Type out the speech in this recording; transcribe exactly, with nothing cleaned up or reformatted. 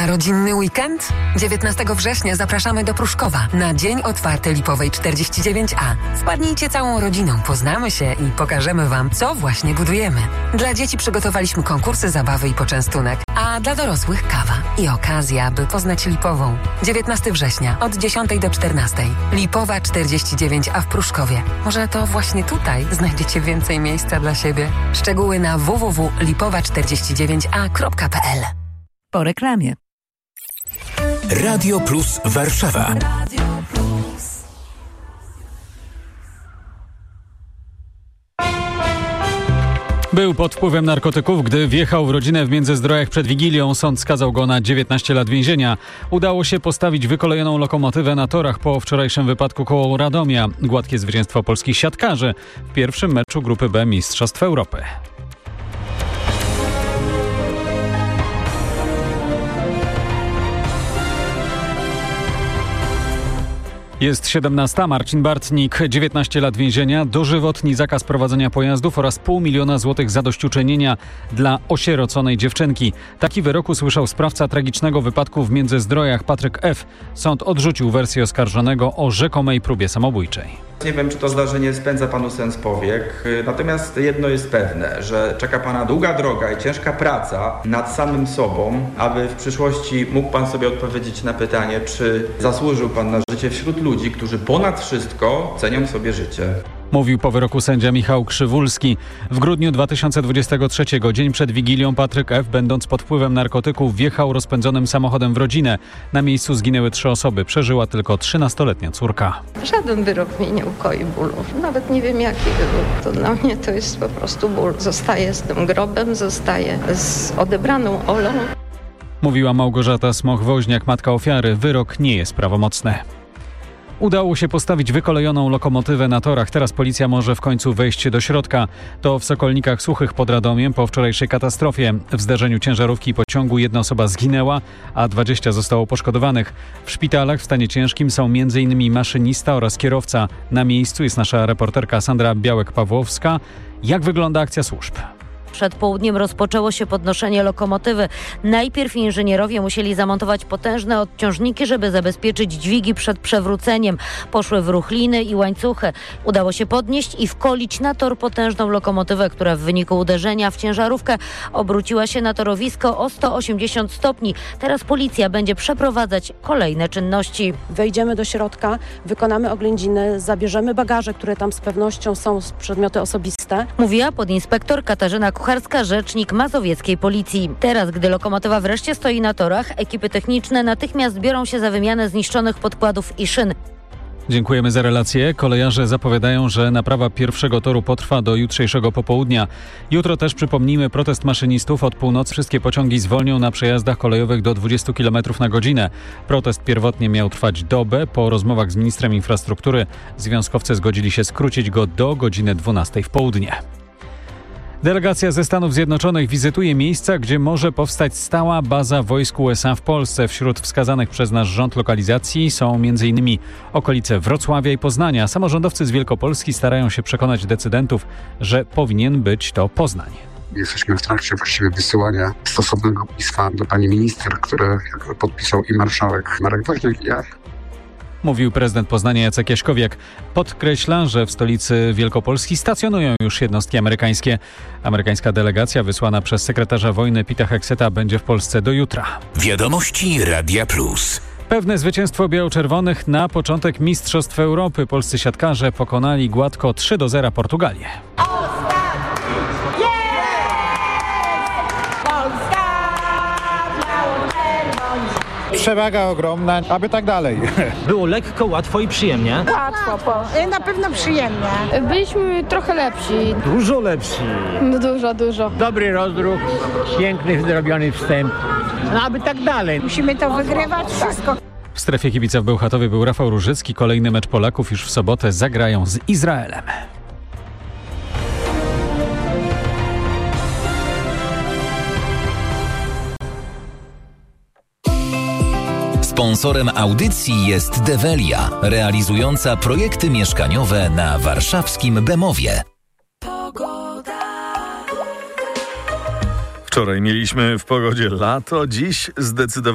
Rodzinny weekend? dziewiętnastego września zapraszamy do Pruszkowa na Dzień Otwarty Lipowej czterdzieści dziewięć A. Wpadnijcie całą rodziną, poznamy się i pokażemy Wam, co właśnie budujemy. Dla dzieci przygotowaliśmy konkursy, zabawy i poczęstunek, a dla dorosłych kawa i okazja, by poznać Lipową. dziewiętnastego września od dziesiątej do czternastej. Lipowa czterdzieści dziewięć A w Pruszkowie. Może to właśnie tutaj znajdziecie więcej miejsca dla siebie. Szczegóły na w w w kropka lipowa czterdzieści dziewięć a kropka p l. Po reklamie. Radio Plus Warszawa. Był pod wpływem narkotyków, gdy wjechał w rodzinę w Międzyzdrojach przed Wigilią. Sąd skazał go na dziewiętnaście lat więzienia. Udało się postawić wykolejoną lokomotywę na torach po wczorajszym wypadku koło Radomia. Gładkie zwycięstwo polskich siatkarzy w pierwszym meczu grupy B Mistrzostw Europy. Jest siedemnasta. Marcin Bartnik, dziewiętnaście lat więzienia, dożywotni zakaz prowadzenia pojazdów oraz pół miliona złotych zadośćuczynienia dla osieroconej dziewczynki. Taki wyrok usłyszał sprawca tragicznego wypadku w Międzyzdrojach Patryk F. Sąd odrzucił wersję oskarżonego o rzekomej próbie samobójczej. Nie wiem, czy to zdarzenie spędza panu sens powiek, natomiast jedno jest pewne, że czeka pana długa droga i ciężka praca nad samym sobą, aby w przyszłości mógł pan sobie odpowiedzieć na pytanie, czy zasłużył pan na życie wśród ludzi, którzy ponad wszystko cenią sobie życie. Mówił po wyroku sędzia Michał Krzywulski. W grudniu dwa tysiące dwudziestego trzeciego, dzień przed Wigilią, Patryk F., będąc pod wpływem narkotyków, wjechał rozpędzonym samochodem w rodzinę. Na miejscu zginęły trzy osoby. Przeżyła tylko trzynastoletnia córka. Żaden wyrok mnie nie ukoi bólu. Nawet nie wiem, jaki wyrok. To dla mnie to jest po prostu ból. Zostaję z tym grobem, zostaję z odebraną Olą. Mówiła Małgorzata Smoch-Woźniak, matka ofiary. Wyrok nie jest prawomocny. Udało się postawić wykolejoną lokomotywę na torach. Teraz policja może w końcu wejść do środka. To w Sokolnikach Suchych pod Radomiem po wczorajszej katastrofie. W zdarzeniu ciężarówki i pociągu jedna osoba zginęła, a dwadzieścia zostało poszkodowanych. W szpitalach w stanie ciężkim są między innymi maszynista oraz kierowca. Na miejscu jest nasza reporterka Sandra Białek-Pawłowska. Jak wygląda akcja służb? Przed południem rozpoczęło się podnoszenie lokomotywy. Najpierw inżynierowie musieli zamontować potężne odciążniki, żeby zabezpieczyć dźwigi przed przewróceniem. Poszły w ruch liny i łańcuchy. Udało się podnieść i wkolić na tor potężną lokomotywę, która w wyniku uderzenia w ciężarówkę obróciła się na torowisko o sto osiemdziesiąt stopni. Teraz policja będzie przeprowadzać kolejne czynności. Wejdziemy do środka, wykonamy oględziny, zabierzemy bagaże, które tam z pewnością są przedmioty osobiste. Mówiła podinspektor Katarzyna Kucharska, rzecznik mazowieckiej policji. Teraz, gdy lokomotywa wreszcie stoi na torach, ekipy techniczne natychmiast biorą się za wymianę zniszczonych podkładów i szyn. Dziękujemy za relację. Kolejarze zapowiadają, że naprawa pierwszego toru potrwa do jutrzejszego popołudnia. Jutro też, przypomnijmy, protest maszynistów. Od północy wszystkie pociągi zwolnią na przejazdach kolejowych do dwudziestu kilometrów na godzinę. Protest pierwotnie miał trwać dobę. Po rozmowach z ministrem infrastruktury związkowcy zgodzili się skrócić go do godziny dwunastej w południe. Delegacja ze Stanów Zjednoczonych wizytuje miejsca, gdzie może powstać stała baza wojsk U S A w Polsce. Wśród wskazanych przez nasz rząd lokalizacji są między innymi okolice Wrocławia i Poznania. Samorządowcy z Wielkopolski starają się przekonać decydentów, że powinien być to Poznań. Jesteśmy w trakcie właściwie wysyłania stosownego pisma do pani minister, które podpisał i marszałek Marek Woźniak, i ja. Mówił prezydent Poznania Jacek Jaśkowiak. Podkreśla, że w stolicy Wielkopolski stacjonują już jednostki amerykańskie. Amerykańska delegacja wysłana przez sekretarza wojny Pita Hegseta będzie w Polsce do jutra. Wiadomości Radia Plus. Pewne zwycięstwo biało-czerwonych na początek Mistrzostw Europy. Polscy siatkarze pokonali gładko trzy do zera Portugalię. Przewaga ogromna, aby tak dalej. Było lekko, łatwo i przyjemnie. Łatwo, po, na pewno przyjemnie. Byliśmy trochę lepsi. Dużo lepsi. No dużo, dużo. Dobry rozruch, piękny zrobiony wstęp. No aby tak dalej. Musimy to wygrywać wszystko. W strefie kibica w Bełchatowie był Rafał Różycki. Kolejny mecz Polaków już w sobotę zagrają z Izraelem. Sponsorem audycji jest Develia, realizująca projekty mieszkaniowe na warszawskim Bemowie. Wczoraj mieliśmy w pogodzie lato, dziś zdecydowanie